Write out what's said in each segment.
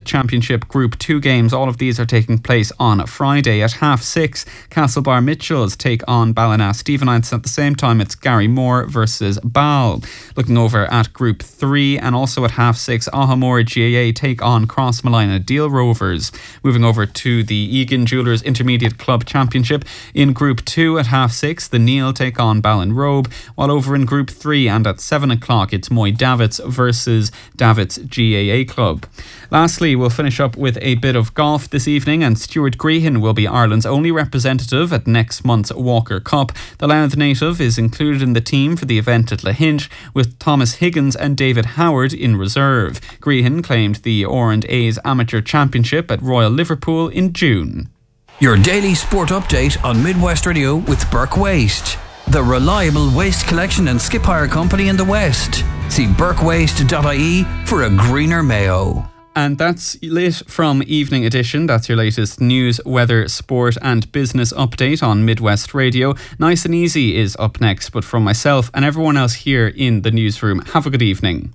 Championship Group 2 games. All of these are taking place on Friday at 6:30. Castlebar Mitchells take on Ballina Stephenites. At the same time, it's Garrymore versus Ball. Looking over at Group 3, and also at 6:30, Ahamore GAA take on Crossmolina Deal Rovers. Moving over to the Egan Jewellers Intermediate Club Championship. In Group 2 at 6:30, the Neil take on Ballinrobe, while over in Group 3 and at 7 o'clock it's Moy Davits versus Davits GAA Club. Lastly, we'll finish up with a bit of golf this evening, and Stuart Grehan will be Ireland's only representative at next month's Walker Cup. The Louth native is included in the team for the event at Lahinch, with Thomas Higgins and David Howard in reserve. Grehan claimed the R&A's Amateur Championship at Royal Liverpool in June. Your daily sport update on Midwest Radio with Burke Waste, the reliable waste collection and skip hire company in the West. See burkewaste.ie for a greener Mayo. And that's it from Evening Edition. That's your latest news, weather, sport and business update on Midwest Radio. Nice and Easy is up next, but from myself and everyone else here in the newsroom, have a good evening.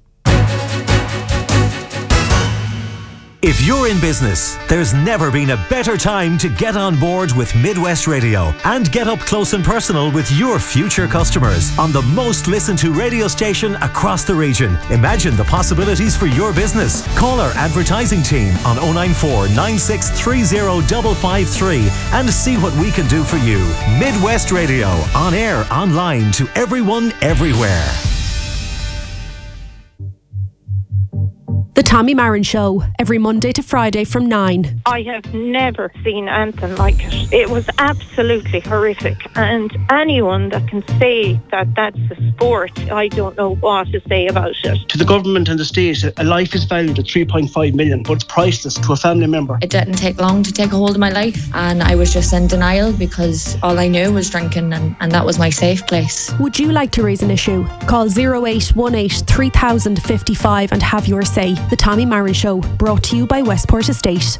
If you're in business, there's never been a better time to get on board with Midwest Radio and get up close and personal with your future customers on the most listened to radio station across the region. Imagine the possibilities for your business. Call our advertising team on 094 9630 553 and see what we can do for you. Midwest Radio, on air, online, to everyone, everywhere. The Tommy Marin Show, every Monday to Friday from 9. I have never seen anything like it. It was absolutely horrific. And anyone that can say that that's a sport, I don't know what to say about it. To the government and the state, a life is valued at 3.5 million, but it's priceless to a family member. It didn't take long to take a hold of my life, and I was just in denial because all I knew was drinking, and that was my safe place. Would you like to raise an issue? Call 0818 3055 and have your say. The Tommy Marin Show, brought to you by Westport Estate.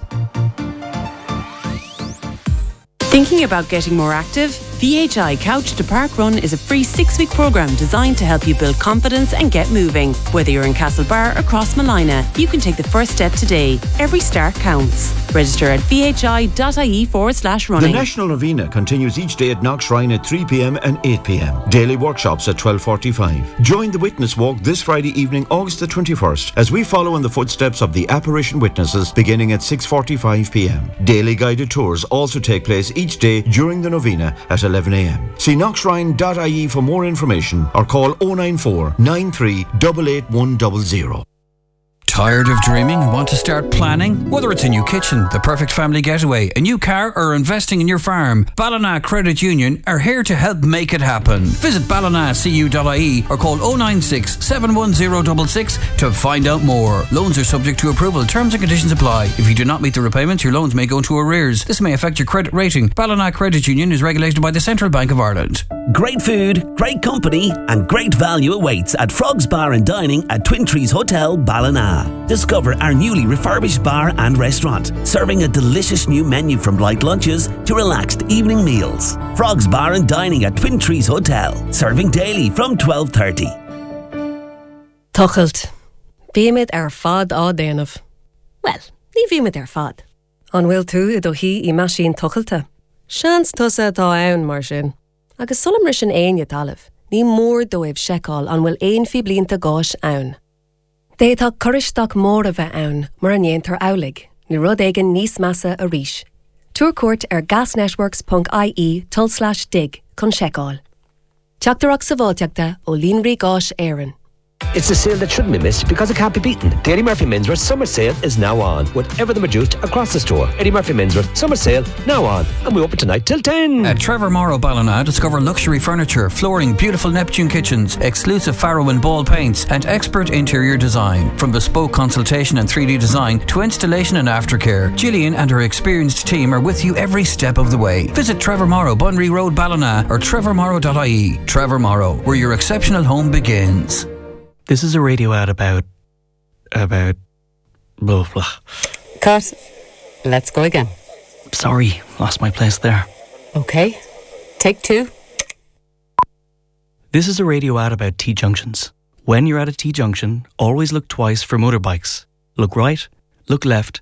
Thinking about getting more active? VHI Couch to Park Run is a free 6-week programme designed to help you build confidence and get moving. Whether you're in Castlebar or Crossmolina, you can take the first step today. Every start counts. Register at vhi.ie/running. The National Novena continues each day at Knockshrine at 3 p.m. and 8 p.m. Daily workshops at 12:45. Join the Witness Walk this Friday evening, August the 21st, as we follow in the footsteps of the apparition witnesses beginning at 6:45 p.m. Daily guided tours also take place each day during the Novena at 11 a.m. See knockshrine.ie for more information or call 094 93 88100. Tired of dreaming and want to start planning? Whether it's a new kitchen, the perfect family getaway, a new car, or investing in your farm, Ballina Credit Union are here to help make it happen. Visit ballinacu.ie or call 096 71066 to find out more. Loans are subject to approval. Terms and conditions apply. If you do not meet the repayments, your loans may go into arrears. This may affect your credit rating. Ballina Credit Union is regulated by the Central Bank of Ireland. Great food, great company and great value awaits at Frogs Bar and Dining at Twin Trees Hotel, Ballina. Discover our newly refurbished bar and restaurant, serving a delicious new menu from light lunches to relaxed evening meals. Frogs Bar and Dining at Twin Trees Hotel, serving daily from 12:30. Tuchelt. Bíimid fad á déanamh. Well, ní bhíimid fad. An bhfuil tú I do hí I maisín tuchailte. Seans tusa dá ann mar sin. Agus sulam ris an aine talamh. Ní mór dóibh seicáil an bhfuil aon fi blianta gáis ann. Détá coristeach mór a bheith ann mar an éontar aulig, ní rud éigean níos measa a ríis. Túrcuairt gasnetworks.ie/dig chun seicáil. Teachtarach sa bháilteachta ó líonraí gáis éireann. It's a sale that shouldn't be missed because it can't be beaten. The Eddie Murphy Menswear Summer Sale is now on, with everything reduced across the store. Eddie Murphy Menswear Summer Sale now on, and we open tonight till 10. At Trevor Morrow Ballina, discover luxury furniture, flooring, beautiful Neptune kitchens, exclusive Faro and Ball paints, and expert interior design. From bespoke consultation and 3D design to installation and aftercare, Gillian and her experienced team are with you every step of the way. Visit Trevor Morrow, Bunry Road, Ballina, or trevormorrow.ie. Trevor Morrow, where your exceptional home begins. This is a radio ad about blah, blah. Cut. Let's go again. Sorry, lost my place there. Okay. Take 2. This is a radio ad about T-junctions. When you're at a T-junction, always look twice for motorbikes. Look right, look left,